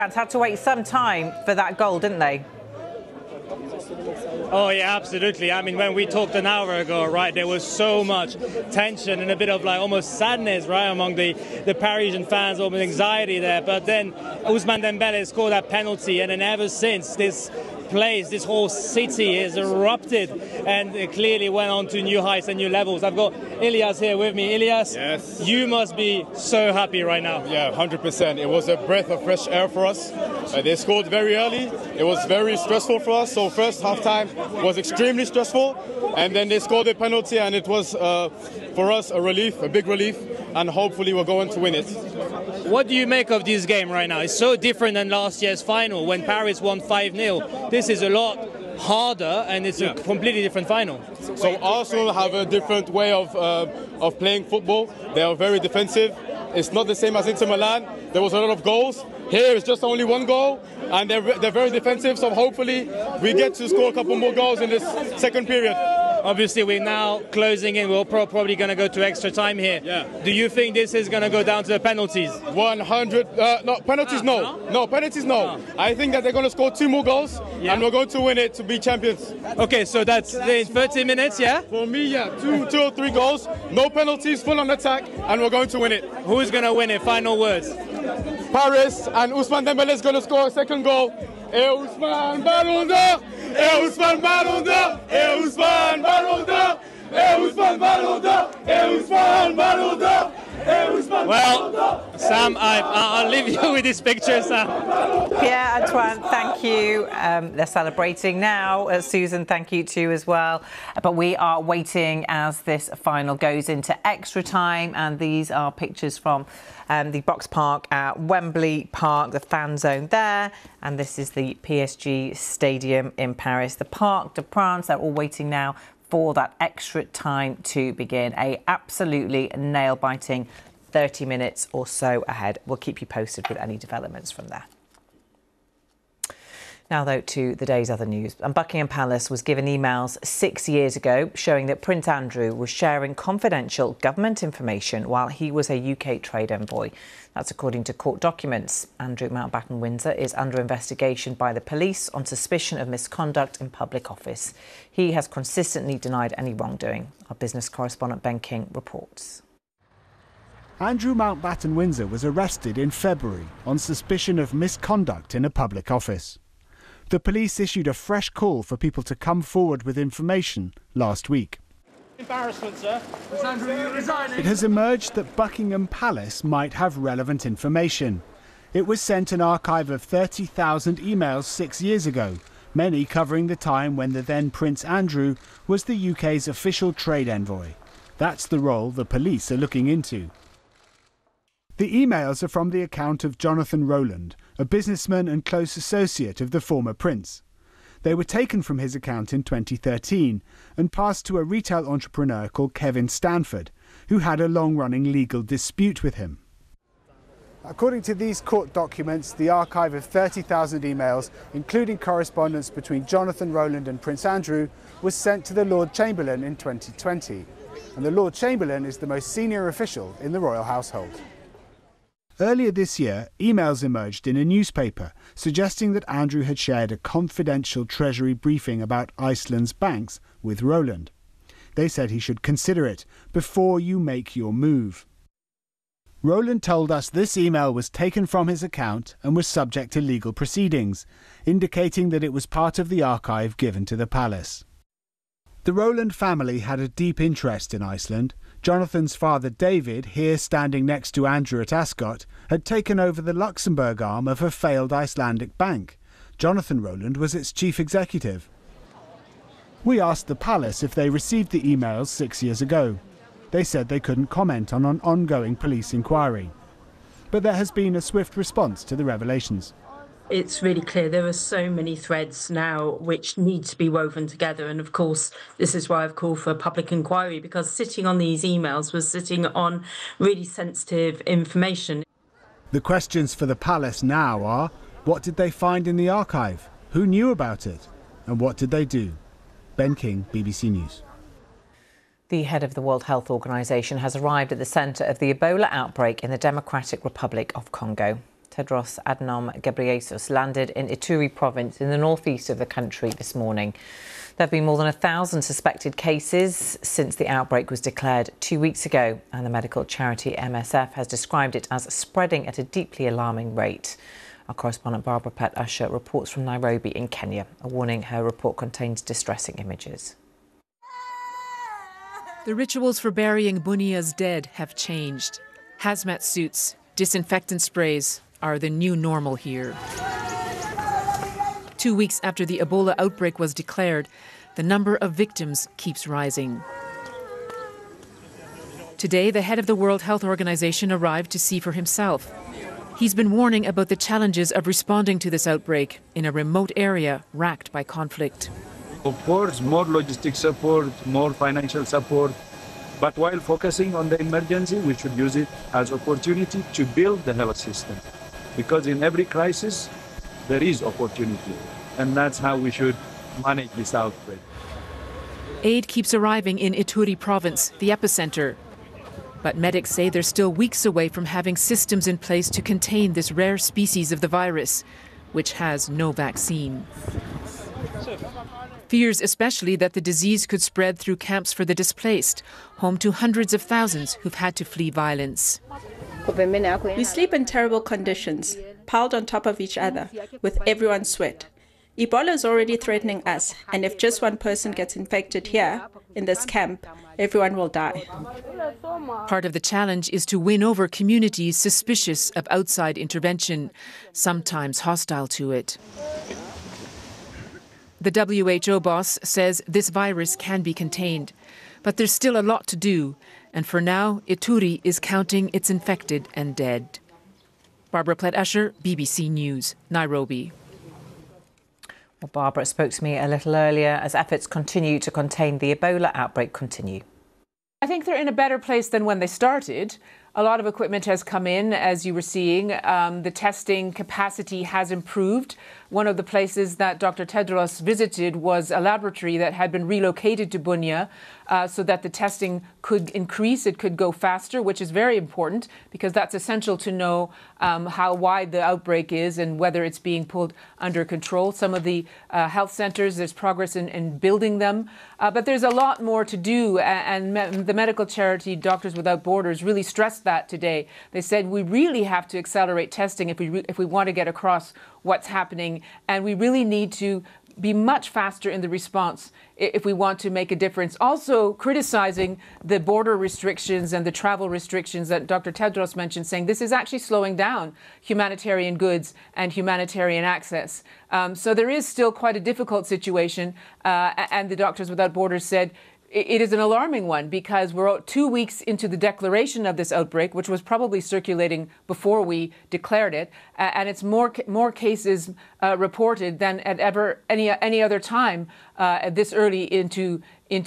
Had to wait some time for that goal, didn't they? Oh yeah, absolutely. I mean, when we talked an hour ago, right, there was so much tension and a bit of like almost sadness, right, among the Parisian fans, almost anxiety there. But then Ousmane Dembélé scored that penalty, and then ever since, this place, this whole city has erupted and clearly went on to new heights and new levels. I've got Ilias here with me. Ilias, yes. You must be so happy right now. Yeah, 100%. It was a breath of fresh air for us. They scored very early. It was very stressful for us. So first half time was extremely stressful, and then they scored a penalty, and it was for us a relief, a big relief, and hopefully we're going to win it. What do you make of this game right now? It's so different than last year's final when Paris won 5-0. This is a lot harder, and it's a completely different final. So Arsenal have a different way of playing football. They are very defensive. It's not the same as Inter Milan. There was a lot of goals. Here it's just only one goal, and they're very defensive. So hopefully we get to score a couple more goals in this second period. Obviously, we're now closing in. We're probably going to go to extra time here. Yeah. Do you think this is going to go down to the penalties? 100. No, penalties, no. No, penalties, no. I think that they're going to score 2 more goals, and we're going to win it to be champions. Okay, so that's in 30 minutes, yeah? For me, yeah. 2 or 3 goals, no penalties, full on attack, and we're going to win it. Who's going to win it? Final words. Paris, and Ousmane Dembélé is going to score a second goal. Et Ousmane Ballon d'Or! Et Ousmane Ballon d'Or! Et Ousmane Ballon d'Or! Et Ousmane Ballon d'Or! Et Ousmane Ballon d'Or! Well, Sam, I'll leave you with this picture, Sam. Pierre, Antoine, thank you. They're celebrating now. Susan, thank you too as well. But we are waiting as this final goes into extra time. And these are pictures from the Box Park at Wembley Park, the fan zone there. And this is the PSG Stadium in Paris. The Parc des Princes, they're all waiting now for that extra time to begin. A absolutely nail-biting 30 minutes or so ahead. We'll keep you posted with any developments from there. Now, though, to the day's other news. And Buckingham Palace was given emails 6 years ago showing that Prince Andrew was sharing confidential government information while he was a UK trade envoy. That's according to court documents. Andrew Mountbatten-Windsor is under investigation by the police on suspicion of misconduct in public office. He has consistently denied any wrongdoing. Our business correspondent Ben King reports. Andrew Mountbatten-Windsor was arrested in February on suspicion of misconduct in a public office. The police issued a fresh call for people to come forward with information last week. Embarrassment, sir. Is Andrew resigning? It has emerged that Buckingham Palace might have relevant information. It was sent an archive of 30,000 emails 6 years ago, many covering the time when the then Prince Andrew was the UK's official trade envoy. That's the role the police are looking into. The emails are from the account of Jonathan Rowland, a businessman and close associate of the former prince. They were taken from his account in 2013 and passed to a retail entrepreneur called Kevin Stanford, who had a long-running legal dispute with him. According to these court documents, the archive of 30,000 emails, including correspondence between Jonathan Rowland and Prince Andrew, was sent to the Lord Chamberlain in 2020. And the Lord Chamberlain is the most senior official in the royal household. Earlier this year, emails emerged in a newspaper suggesting that Andrew had shared a confidential Treasury briefing about Iceland's banks with Rowland. They said he should consider it before you make your move. Rowland told us this email was taken from his account and was subject to legal proceedings, indicating that it was part of the archive given to the palace. The Rowland family had a deep interest in Iceland. Jonathan's father David, here standing next to Andrew at Ascot, had taken over the Luxembourg arm of a failed Icelandic bank. Jonathan Rowland was its chief executive. We asked the palace if they received the emails 6 years ago. They said they couldn't comment on an ongoing police inquiry. But there has been a swift response to the revelations. It's really clear there are so many threads now which need to be woven together, and of course this is why I've called for a public inquiry, because sitting on these emails was sitting on really sensitive information. The questions for the palace now are, what did they find in the archive? Who knew about it? And what did they do? Ben King, BBC News. The head of the World Health Organization has arrived at the centre of the Ebola outbreak in the Democratic Republic of Congo. Tedros Adhanom Ghebreyesus landed in Ituri province in the northeast of the country this morning. There have been more than 1,000 suspected cases since the outbreak was declared 2 weeks ago, and the medical charity MSF has described it as spreading at a deeply alarming rate. Our correspondent Barbara Platt-Usher reports from Nairobi in Kenya. A warning, her report contains distressing images. The rituals for burying Bunia's dead have changed. Hazmat suits, disinfectant sprays are the new normal here. 2 weeks after the Ebola outbreak was declared, the number of victims keeps rising. Today, the head of the World Health Organization arrived to see for himself. He's been warning about the challenges of responding to this outbreak in a remote area racked by conflict. Of course, more logistic support, more financial support, but while focusing on the emergency, we should use it as opportunity to build the health system. Because in every crisis, there is opportunity, and that's how we should manage this outbreak. Aid keeps arriving in Ituri province, the epicenter. But medics say they're still weeks away from having systems in place to contain this rare species of the virus, which has no vaccine. Fears especially that the disease could spread through camps for the displaced, home to hundreds of thousands who've had to flee violence. We sleep in terrible conditions, piled on top of each other, with everyone's sweat. Ebola is already threatening us, and if just one person gets infected here, in this camp, everyone will die. Part of the challenge is to win over communities suspicious of outside intervention, sometimes hostile to it. The WHO boss says this virus can be contained, but there's still a lot to do, and for now, Ituri is counting its infected and dead. Barbara Platt-Usher, BBC News, Nairobi. Well, Barbara spoke to me a little earlier as efforts continue to contain the Ebola outbreak continue. I think they're in a better place than when they started. A lot of equipment has come in, as you were seeing. The testing capacity has improved. One of the places that Dr. Tedros visited was a laboratory that had been relocated to Bunia so that the testing could increase. It could go faster, which is very important because that's essential to know how wide the outbreak is and whether it's being pulled under control. Some of the health centers, there's progress in building them, but there's a lot more to do. And the medical charity Doctors Without Borders really stressed that today. They said we really have to accelerate testing if we want to get across what's happening, and we really need to be much faster in the response if we want to make a difference. Also criticizing the border restrictions and the travel restrictions that Dr. Tedros mentioned, saying this is actually slowing down humanitarian goods and humanitarian access. So there is still quite a difficult situation, and the Doctors Without Borders said it is an alarming one because we're 2 weeks into the declaration of this outbreak, which was probably circulating before we declared it, and it's more cases reported than at any other time this early into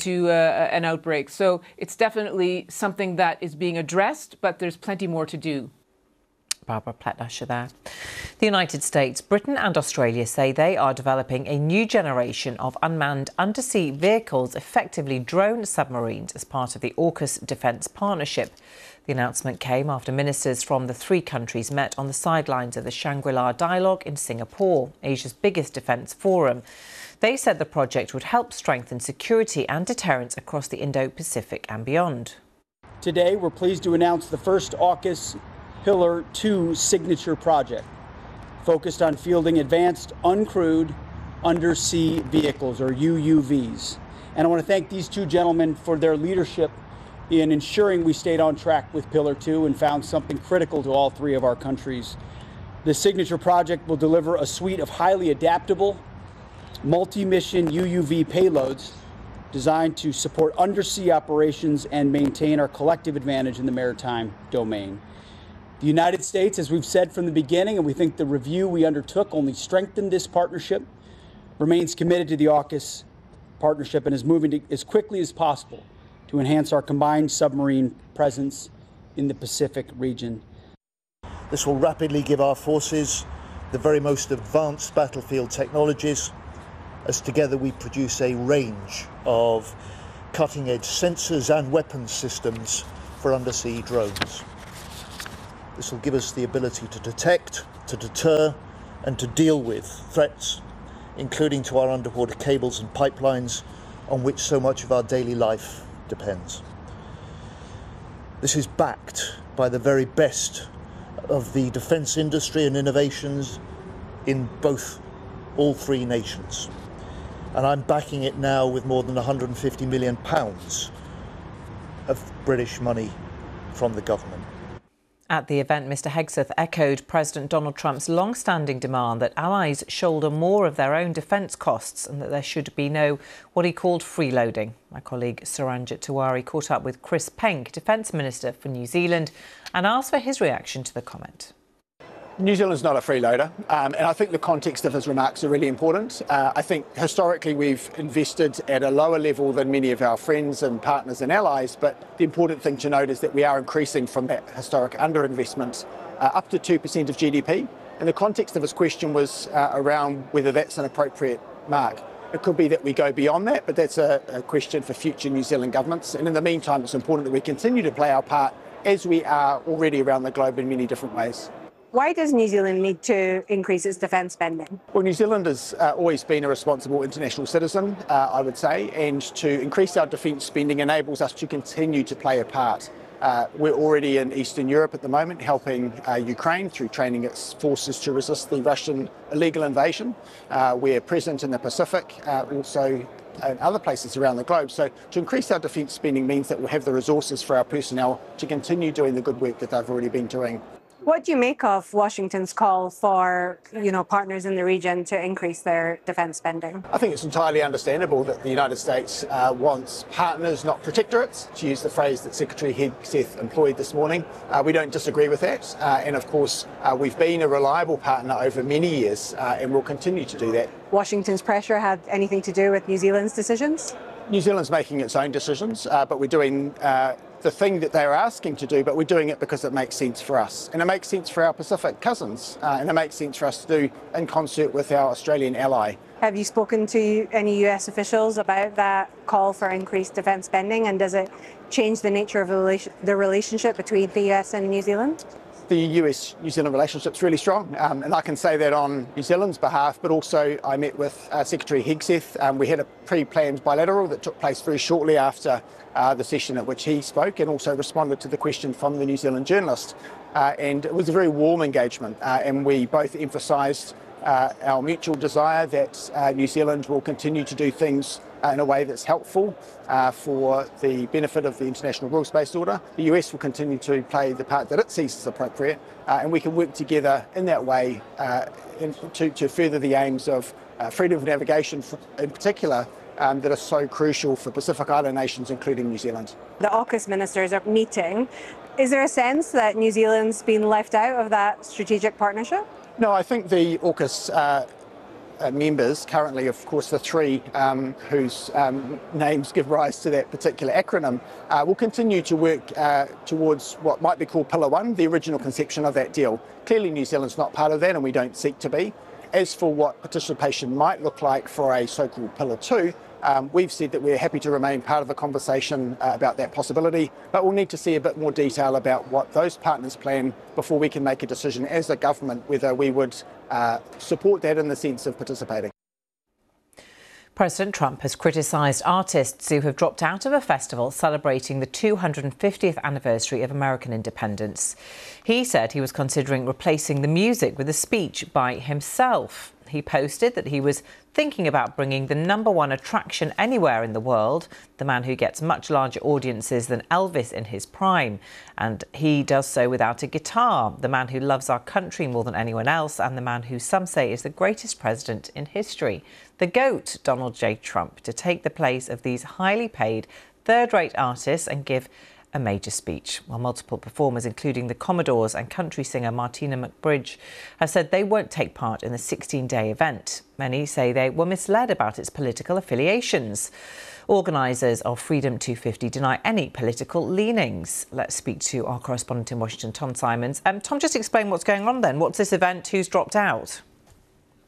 an outbreak. So it's definitely something that is being addressed, but there's plenty more to do. Barbara Platt-Usher there. The United States, Britain and Australia say they are developing a new generation of unmanned undersea vehicles, effectively drone submarines, as part of the AUKUS defence partnership. The announcement came after ministers from the three countries met on the sidelines of the Shangri-La Dialogue in Singapore, Asia's biggest defence forum. They said the project would help strengthen security and deterrence across the Indo-Pacific and beyond. Today, we're pleased to announce the first AUKUS Pillar 2 signature project, focused on fielding advanced uncrewed undersea vehicles, or UUVs. And I want to thank these two gentlemen for their leadership in ensuring we stayed on track with Pillar 2 and found something critical to all three of our countries. The signature project will deliver a suite of highly adaptable, multi-mission UUV payloads designed to support undersea operations and maintain our collective advantage in the maritime domain. The United States, as we've said from the beginning, and we think the review we undertook only strengthened this partnership, remains committed to the AUKUS partnership and is moving as quickly as possible to enhance our combined submarine presence in the Pacific region. This will rapidly give our forces the very most advanced battlefield technologies, as together we produce a range of cutting-edge sensors and weapons systems for undersea drones. This will give us the ability to detect, to deter, and to deal with threats, including to our underwater cables and pipelines on which so much of our daily life depends. This is backed by the very best of the defence industry and innovations in all three nations. And I'm backing it now with more than £150 million of British money from the government. At the event, Mr Hegseth echoed President Donald Trump's long-standing demand that allies shoulder more of their own defence costs and that there should be no, what he called, freeloading. My colleague Saranjit Tiwari caught up with Chris Penk, Defence Minister for New Zealand, and asked for his reaction to the comment. New Zealand's not a freeloader, and I think the context of his remarks are really important. I think historically we've invested at a lower level than many of our friends and partners and allies, but the important thing to note is that we are increasing from that historic underinvestment up to 2% of GDP. And the context of his question was around whether that's an appropriate mark. It could be that we go beyond that, but that's a question for future New Zealand governments. And in the meantime, it's important that we continue to play our part as we are already around the globe in many different ways. Why does New Zealand need to increase its defence spending? Well, New Zealand has always been a responsible international citizen, I would say, and to increase our defence spending enables us to continue to play a part. We're already in Eastern Europe at the moment, helping Ukraine through training its forces to resist the Russian illegal invasion. We're present in the Pacific, also in other places around the globe. So to increase our defence spending means that we'll have the resources for our personnel to continue doing the good work that they've already been doing. What do you make of Washington's call for, partners in the region to increase their defence spending? I think it's entirely understandable that the United States wants partners, not protectorates, to use the phrase that Secretary Hegseth employed this morning. We don't disagree with that. And of course, we've been a reliable partner over many years and will continue to do that. Washington's pressure had anything to do with New Zealand's decisions? New Zealand's making its own decisions, but we're doing the thing that they're asking to do, but we're doing it because it makes sense for us. And it makes sense for our Pacific cousins, and it makes sense for us to do in concert with our Australian ally. Have you spoken to any US officials about that call for increased defence spending, and does it change the nature of the relationship between the US and New Zealand? The US-New Zealand relationship's really strong, and I can say that on New Zealand's behalf, but also I met with Secretary Hegseth. We had a pre-planned bilateral that took place very shortly after the session at which he spoke, and also responded to the question from the New Zealand journalist. And it was a very warm engagement, and we both emphasised our mutual desire that New Zealand will continue to do things in a way that's helpful for the benefit of the international rules-based order. The US will continue to play the part that it sees as appropriate, and we can work together in that way to further the aims of freedom of navigation in particular, that are so crucial for Pacific Island nations, including New Zealand. The AUKUS ministers are meeting. Is there a sense that New Zealand's been left out of that strategic partnership? No, I think the AUKUS members, currently of course the three whose names give rise to that particular acronym, will continue to work towards what might be called Pillar 1, the original conception of that deal. Clearly New Zealand's not part of that, and we don't seek to be. As for what participation might look like for a so-called Pillar 2, we've said that we're happy to remain part of the conversation about that possibility, but we'll need to see a bit more detail about what those partners plan before we can make a decision as a government whether we would support that in the sense of participating. President Trump has criticised artists who have dropped out of a festival celebrating the 250th anniversary of American independence. He said he was considering replacing the music with a speech by himself. He posted that he was thinking about bringing the #1 attraction anywhere in the world, the man who gets much larger audiences than Elvis in his prime. And he does so without a guitar, the man who loves our country more than anyone else, and the man who some say is the greatest president in history. The GOAT, Donald J. Trump, to take the place of these highly paid, third-rate artists and give a major speech. While multiple performers, including the Commodores and country singer Martina McBride, have said they won't take part in the 16-day event. Many say they were misled about its political affiliations. Organisers of Freedom 250 deny any political leanings. Let's speak to our correspondent in Washington, Tom Simons. Tom, just explain what's going on then. What's this event? Who's dropped out?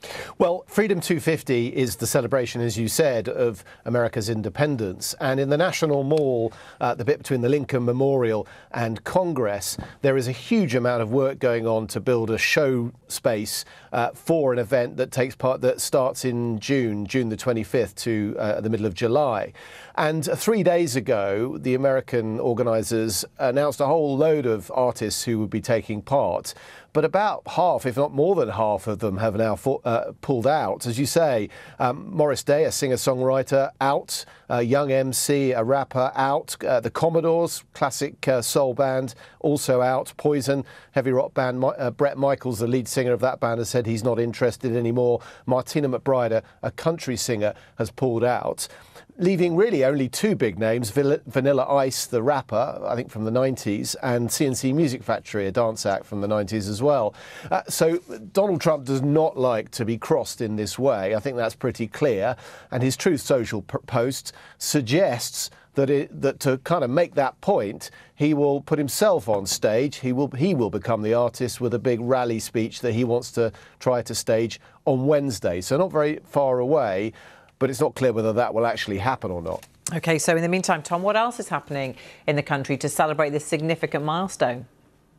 Well, Freedom 250 is the celebration, as you said, of America's independence. And in the National Mall, the bit between the Lincoln Memorial and Congress, there is a huge amount of work going on to build a show space for an event that starts in June the 25th to the middle of July. And 3 days ago, the American organisers announced a whole load of artists who would be taking part. But about half, if not more than half of them, have now pulled out. As you say, Morris Day, a singer-songwriter, out. Young MC, a rapper, out. The Commodores, classic soul band, also out. Poison, heavy rock band. Bret Michaels, the lead singer of that band, has said he's not interested anymore. Martina McBride, a country singer, has pulled out, leaving really only two big names, Vanilla Ice, the rapper, I think from the 90s, and CNC Music Factory, a dance act from the 90s as well. So Donald Trump does not like to be crossed in this way. I think that's pretty clear. And his Truth Social post suggests that to kind of make that point, he will put himself on stage. He will become the artist with a big rally speech that he wants to try to stage on Wednesday. So not very far away, but it's not clear whether that will actually happen or not. OK, so in the meantime, Tom, what else is happening in the country to celebrate this significant milestone?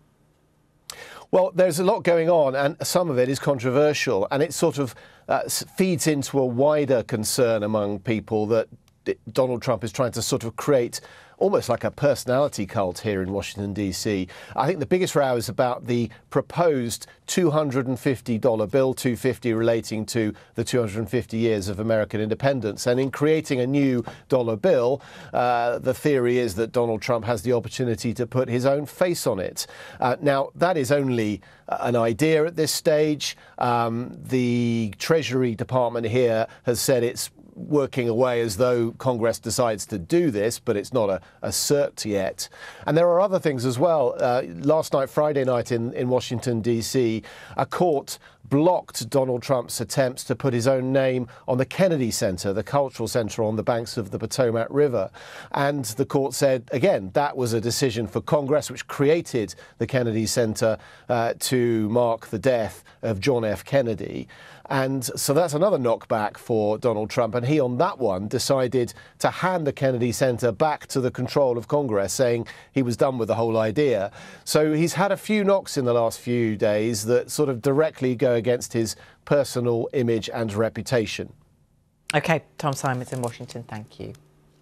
Well, there's a lot going on, and some of it is controversial, and it sort of feeds into a wider concern among people that Donald Trump is trying to sort of create almost like a personality cult here in Washington, D.C. I think the biggest row is about the proposed $250 bill, 250 relating to the 250 years of American independence. And in creating a new dollar bill, the theory is that Donald Trump has the opportunity to put his own face on it. Now, that is only an idea at this stage. The Treasury Department here has said it's working away as though Congress decides to do this, but it's not a cert yet. And there are other things as well. Last night, Friday night in Washington, D.C., a court blocked Donald Trump's attempts to put his own name on the Kennedy Center, the cultural center on the banks of the Potomac River. And the court said, again, that was a decision for Congress, which created the Kennedy Center to mark the death of John F. Kennedy. And so that's another knockback for Donald Trump. And he, on that one, decided to hand the Kennedy Center back to the control of Congress, saying he was done with the whole idea. So he's had a few knocks in the last few days that sort of directly go against his personal image and reputation. OK, Tom Simons in Washington, thank you.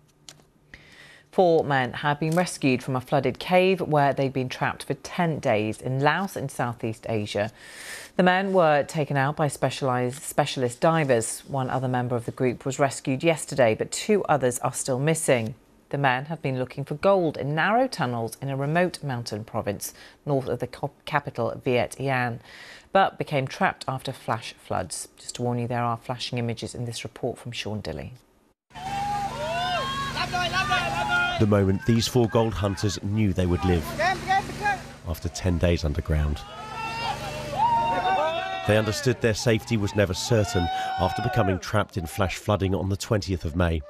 4 men have been rescued from a flooded cave where they'd been trapped for 10 days in Laos in Southeast Asia. The men were taken out by specialist divers. One other member of the group was rescued yesterday, but 2 others are still missing. The men have been looking for gold in narrow tunnels in a remote mountain province north of the capital Viet Thanh, but became trapped after flash floods. Just to warn you, there are flashing images in this report from Sean Dilley. The moment these 4 gold hunters knew they would live after 10 days underground. They understood their safety was never certain after becoming trapped in flash flooding on the 20th of May.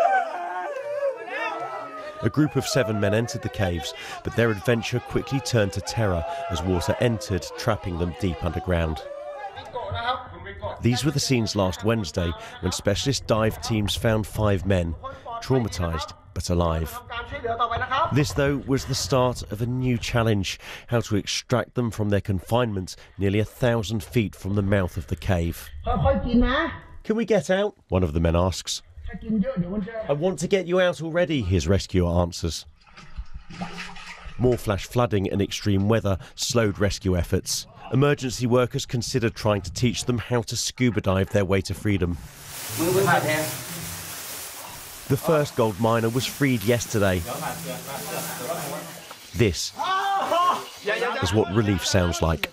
A group of 7 men entered the caves, but their adventure quickly turned to terror as water entered, trapping them deep underground. These were the scenes last Wednesday when specialist dive teams found 5 men, traumatised but alive. This, though, was the start of a new challenge: how to extract them from their confinement nearly 1,000 feet from the mouth of the cave. Can we get out? One of the men asks. I want to get you out already, his rescuer answers. More flash flooding and extreme weather slowed rescue efforts. Emergency workers considered trying to teach them how to scuba dive their way to freedom. The first gold miner was freed yesterday. This is what relief sounds like.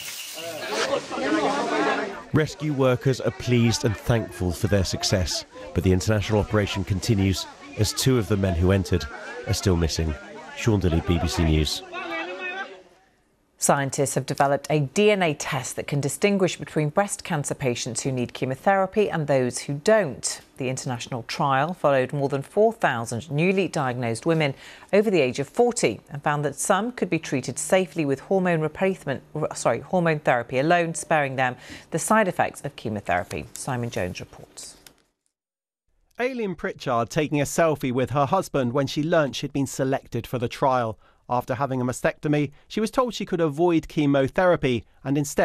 Rescue workers are pleased and thankful for their success, but the international operation continues as 2 of the men who entered are still missing. Sean Dilley, BBC News. Scientists have developed a DNA test that can distinguish between breast cancer patients who need chemotherapy and those who don't. The international trial followed more than 4,000 newly diagnosed women over the age of 40 and found that some could be treated safely with hormone therapy alone, sparing them the side effects of chemotherapy. Simon Jones reports. Aileen Pritchard taking a selfie with her husband when she learnt she'd been selected for the trial. After having a mastectomy, she was told she could avoid chemotherapy and instead